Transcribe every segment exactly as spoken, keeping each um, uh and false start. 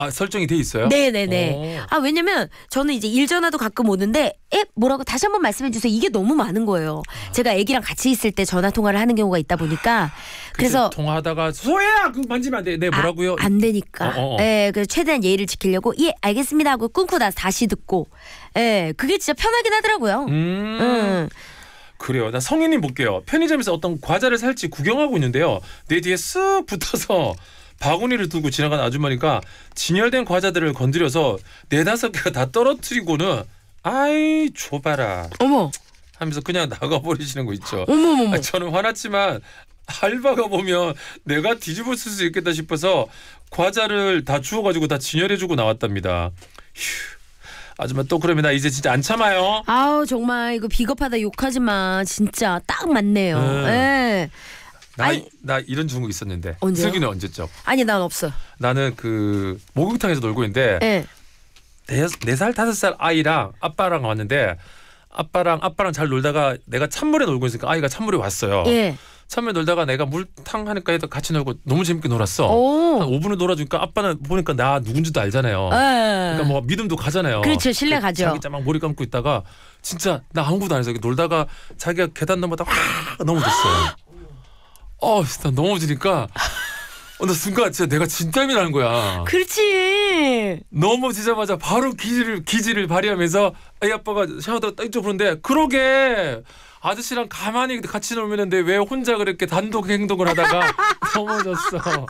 아 설정이 돼 있어요? 네네네. 오. 아 왜냐면 저는 이제 일 전화도 가끔 오는데 에 뭐라고 다시 한번 말씀해 주세요. 이게 너무 많은 거예요. 아. 제가 애기랑 같이 있을 때 전화 통화를 하는 경우가 있다 보니까 그래서 통화하다가 소혜야 그거 만지면 안 돼. 네 뭐라고요? 아, 안 되니까. 어, 어, 어. 예, 그래서 최대한 예의를 지키려고 예 알겠습니다 하고 끊고 나서 다시 듣고 예 그게 진짜 편하긴 하더라고요. 음. 음. 그래요. 나 성인님 볼게요. 편의점에서 어떤 과자를 살지 구경하고 있는데요. 내 뒤에 쓱 붙어서 바구니를 두고 지나간 아주머니가 진열된 과자들을 건드려서 네다섯 개가 다 떨어뜨리고는 아이 줘봐라 어머 하면서 그냥 나가버리시는 거 있죠. 어머머머. 아, 저는 화났지만 알바가 보면 내가 뒤집어 쓸 수 있겠다 싶어서 과자를 다 주워가지고 다 진열해주고 나왔답니다. 휴. 아줌마 또 그러면 나 이제 진짜 안 참아요. 아우 정말 이거 비겁하다 욕하지 마. 진짜 딱 맞네요. 음. 예. 나, 아니, 나 이런 중국 있었는데. 언제요? 슬기는 언제적? 아니 난 없어. 나는 그 목욕탕에서 놀고 있는데 예. 네 살 다섯 살 아이랑 아빠랑 왔는데 아빠랑 아빠랑 잘 놀다가 내가 찬물에 놀고 있으니까 아이가 찬물에 왔어요. 예. 찬물에 놀다가 내가 물탕 하니까 해도 같이 놀고 너무 재밌게 놀았어. 오. 한 오 분을 놀아주니까 아빠는 보니까 나 누군지도 알잖아요. 예. 그러니까 뭐 믿음도 가잖아요. 그렇죠. 신뢰 가죠. 자기 막 머리 감고 있다가 진짜 나 아무것도 안 해서 놀다가 자기가 계단 넘어다 확 넘어졌어요. 어, 나 넘어지니까 어, 나 순간 진짜 내가 진땀이 나는 거야. 그렇지. 넘어지자마자 바로 기지를 기지를 발휘하면서 아이 아빠가 샤워도 딱 이쪽 보는데 그러게 아저씨랑 가만히 같이 놀면는데 왜 혼자 그렇게 단독 행동을 하다가 넘어졌어.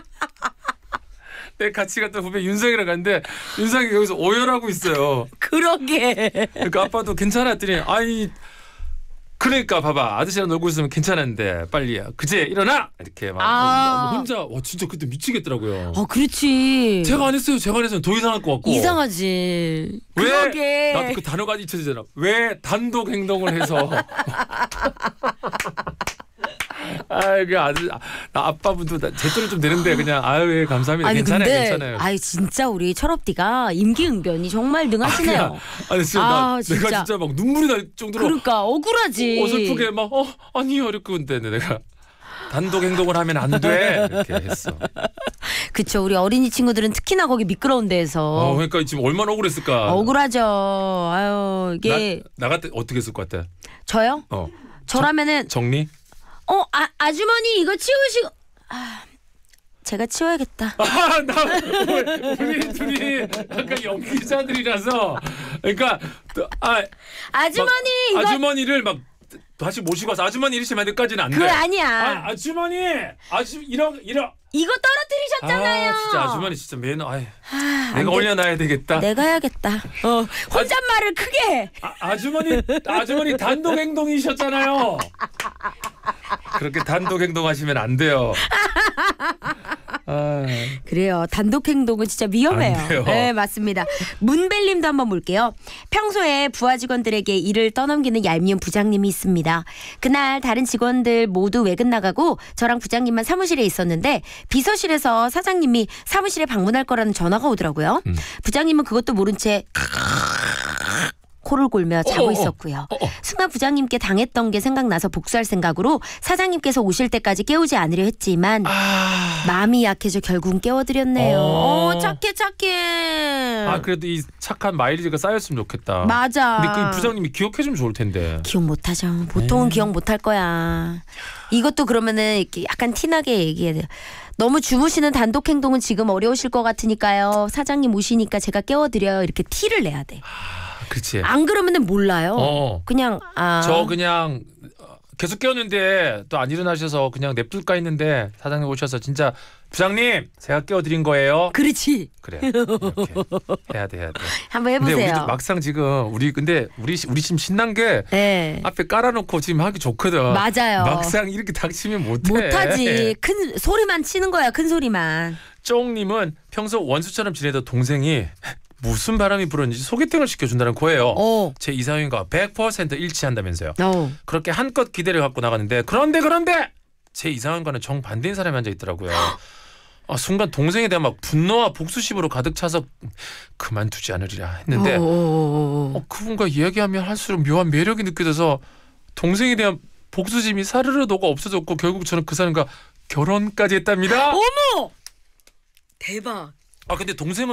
내 같이 갔다 보면 윤상이랑 갔는데 윤상이 여기서 오열하고 있어요. 그러게. 그러니까 아빠도 괜찮아 했더니 아이 그러니까 봐봐 아저씨랑 놀고 있으면 괜찮았는데 빨리 그제 일어나 이렇게 막 아. 혼자 와 진짜 그때 미치겠더라고요. 어 그렇지. 제가 안 했어요. 제가 안 했으면 더 이상할 것 같고. 이상하지. 왜? 그러게. 나도 그 단어가 잊혀지잖아. 왜 단독 행동을 해서 아이 그 아주 나 아빠분도 제 또래 좀 되는데 그냥 아유 감사합니다. 아니, 괜찮아요. 근데, 괜찮아요. 아이 진짜 우리 철업디가 임기응변이 정말 능하시네요. 아, 아니 진짜, 아, 나, 진짜. 내가 진짜 막 눈물이 날 정도로 그러니까 억울하지. 어설프게 막 어 아니요 이렇게 근데 내가 단독 행동을 하면 안 돼 이렇게 했어. 그쵸. 우리 어린이 친구들은 특히나 거기 미끄러운 데에서 어, 그러니까 지금 얼마나 억울했을까. 억울하죠. 아유 이게 나, 나갈 때 어떻게 했을 것 같아? 저요? 어 저라면은 정리? 어 아, 아주머니 이거 치우시고 아, 제가 치워야겠다. 아, 나 우리 둘이 약간 연기자들이라서 그러니까 아 아주머니 이거 아주머니를 막 다시 모시고 와서 아주머니 이러시면 안 돼까지는 안 돼. 그거 아니야. 아, 아주머니 아주 이러 이러 이거 떨어뜨리셨잖아요. 아 진짜 아주머니 진짜 매너 아이 아, 내가 돼. 올려놔야 되겠다. 내가 해야겠다. 어 혼잣말을 크게 해. 아, 아주머니 아주머니 단독 행동이셨잖아요. 그렇게 단독 행동하시면 안 돼요. 아. 그래요. 단독 행동은 진짜 위험해요. 안 돼요. 네, 맞습니다. 문벨님도 한번 볼게요. 평소에 부하 직원들에게 일을 떠넘기는 얄미운 부장님이 있습니다. 그날 다른 직원들 모두 외근 나가고 저랑 부장님만 사무실에 있었는데 비서실에서 사장님이 사무실에 방문할 거라는 전화가 오더라고요. 음. 부장님은 그것도 모른 채 코를 골며 자고 어어어. 있었고요. 어어. 순간 부장님께 당했던 게 생각나서 복수할 생각으로 사장님께서 오실 때까지 깨우지 않으려 했지만 아... 마음이 약해져 결국은 깨워드렸네요. 어... 어, 착해 착해. 아 그래도 이 착한 마일리지가 쌓였으면 좋겠다. 맞아. 근데 그 부장님이 기억해주면 좋을 텐데. 기억 못하죠. 보통은 에이. 기억 못할 거야. 이것도 그러면은 이렇게 약간 티나게 얘기해야 돼요. 너무 주무시는 단독 행동은 지금 어려우실 것 같으니까요. 사장님 오시니까 제가 깨워드려요. 이렇게 티를 내야 돼. 그렇지. 안 그러면은 몰라요. 어. 그냥 아. 저 그냥 계속 깨웠는데 또 안 일어나셔서 그냥 냅둘까 했는데 사장님 오셔서 진짜 부장님 제가 깨워드린 거예요. 그렇지. 그래. 이렇게 해야 돼 해야 돼. 한번 근데 해보세요. 우리도 막상 지금 우리 근데 우리 우리 지금 신난 게 네. 앞에 깔아놓고 지금 하기 좋거든. 맞아요. 막상 이렇게 닥치면 못해. 못하지. 큰 소리만 치는 거야. 큰 소리만. 쫑님은 평소 원수처럼 지내던 동생이 무슨 바람이 불었는지 소개팅을 시켜준다는 거예요. 어. 제 이상형과 백 퍼센트 일치한다면서요. 어. 그렇게 한껏 기대를 갖고 나가는데 그런데 그런데 제 이상형과는 정반대인 사람이 앉아 있더라고요. 아, 순간 동생에 대한 막 분노와 복수심으로 가득 차서 그만두지 않으리라 했는데 어, 그분과 이야기하면 할수록 묘한 매력이 느껴져서 동생에 대한 복수심이 사르르 녹아 없어졌고 결국 저는 그 사람과 결혼까지 했답니다. 어머! 대박. 아 근데 동생은